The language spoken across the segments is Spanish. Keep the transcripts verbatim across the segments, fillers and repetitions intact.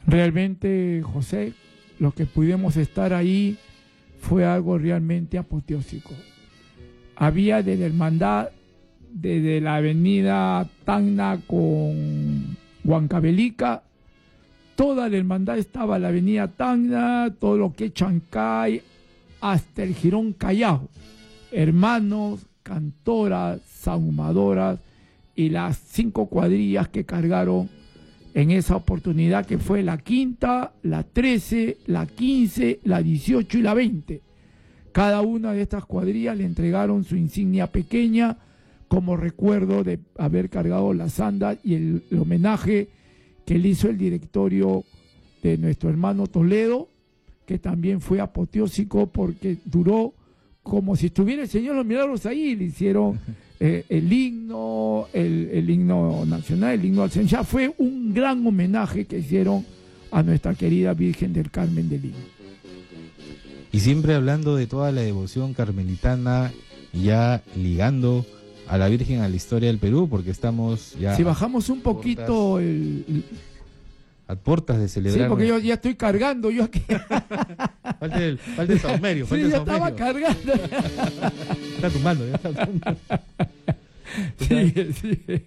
Realmente, José, lo que pudimos estar ahí fue algo realmente apoteósico. Había de la hermandad, desde la avenida Tacna con Huancavelica, toda la hermandad estaba en la avenida Tacna, todo lo que es Chancay, hasta el Jirón Callao. Hermanos, cantoras, sahumadoras y las cinco cuadrillas que cargaron en esa oportunidad, que fue la quinta, la trece, la quince, la dieciocho y la veinte. Cada una de estas cuadrillas le entregaron su insignia pequeña como recuerdo de haber cargado las andas, y el, el homenaje que le hizo el directorio de nuestro hermano Toledo, que también fue apoteósico porque duró como si estuviera el Señor de los Milagros ahí. Le hicieron eh, el himno, el, el himno nacional, el himno al Señor. Ya fue un gran homenaje que hicieron a nuestra querida Virgen del Carmen de Lima. Y siempre hablando de toda la devoción carmelitana, ya ligando a la Virgen a la historia del Perú, porque estamos ya... Si bajamos un poquito portas, el, el... a puertas de celebrar... Sí, porque yo ya estoy cargando, yo aquí... Falta el, falta el saumerio, falta sí, el ya saumerio. estaba cargando. Está tumbando, ya está tumbando. Sí, sí.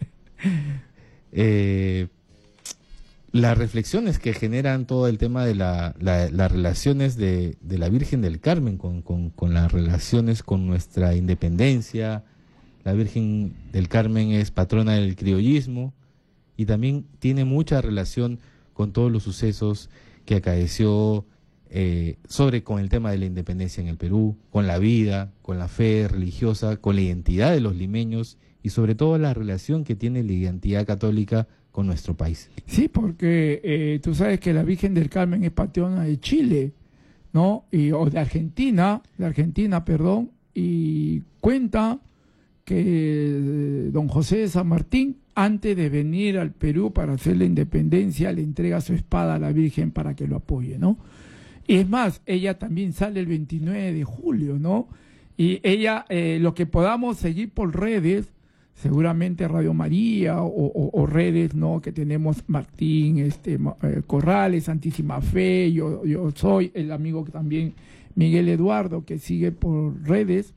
Eh, las reflexiones que generan todo el tema de la, la, las relaciones de, de la Virgen del Carmen con, con, con las relaciones con nuestra independencia. La Virgen del Carmen es patrona del criollismo y también tiene mucha relación con todos los sucesos que acaeció eh, sobre con el tema de la independencia en el Perú, con la vida, con la fe religiosa, con la identidad de los limeños y sobre todo la relación que tiene la identidad católica con nuestro país. Sí, porque eh, tú sabes que la Virgen del Carmen es patrona de Chile, ¿no? Y, o de Argentina, de Argentina, perdón, y cuenta que eh, don José de San Martín, antes de venir al Perú para hacer la independencia, le entrega su espada a la Virgen para que lo apoye, ¿no? Y es más, ella también sale el veintinueve de julio, ¿no? Y ella, eh, lo que podamos seguir por redes, seguramente Radio María o, o, o redes, ¿no? Que tenemos Martín, este, eh, Corrales, Santísima Fe, yo, yo soy el amigo que también Miguel Eduardo, que sigue por redes.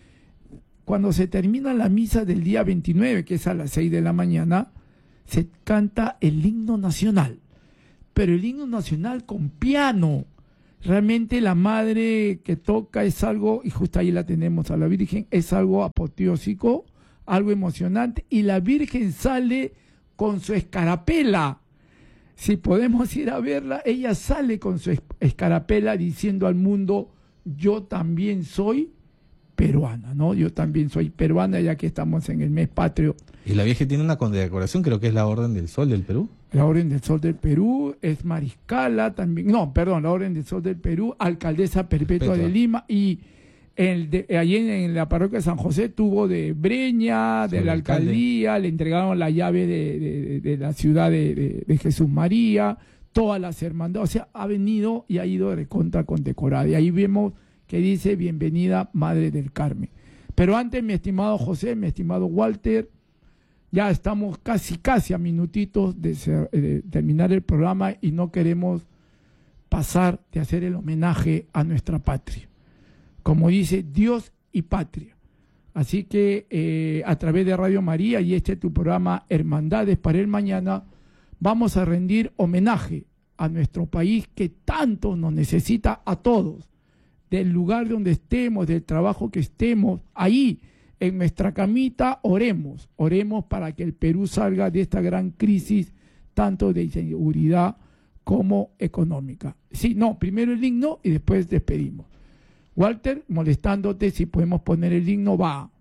Cuando se termina la misa del día veintinueve, que es a las seis de la mañana, se canta el himno nacional, pero el himno nacional con piano. Realmente la madre que toca es algo, y justo ahí la tenemos a la Virgen, es algo apoteósico, algo emocionante, y la Virgen sale con su escarapela. Si podemos ir a verla, ella sale con su escarapela diciendo al mundo: yo también soy peruana, ¿no? Yo también soy peruana, ya que estamos en el mes patrio. Y la Virgen tiene una condecoración, creo que es la Orden del Sol del Perú. La Orden del Sol del Perú, es mariscala también, no, perdón, la Orden del Sol del Perú, alcaldesa perpetua, perpetua. de Lima, y el de, allí en, en la parroquia de San José tuvo de Breña, de sí, la alcaldía, alcalde. Le entregaron la llave de, de, de la ciudad de, de, de Jesús María, todas las hermandades, o sea, ha venido y ha ido de contra condecorada, y ahí vemos que dice: bienvenida Madre del Carmen. Pero antes, mi estimado José, mi estimado Walter, ya estamos casi, casi a minutitos de, ser, de terminar el programa y no queremos pasar de hacer el homenaje a nuestra patria. Como dice, Dios y patria. Así que eh, a través de Radio María y este tu programa Hermandades para el Mañana, vamos a rendir homenaje a nuestro país que tanto nos necesita a todos. Del lugar donde estemos, del trabajo que estemos, ahí en nuestra camita, oremos, oremos para que el Perú salga de esta gran crisis, tanto de inseguridad como económica. Sí, no, primero el himno y después despedimos. Walter, molestándote, si podemos poner el himno, va.